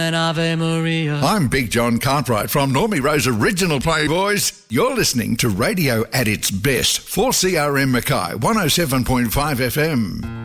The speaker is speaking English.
An Ave Maria. I'm Big John Cartwright from Normie Rose Original Playboys. You're listening to radio at its best. 4CRM Mackay, 107.5 FM.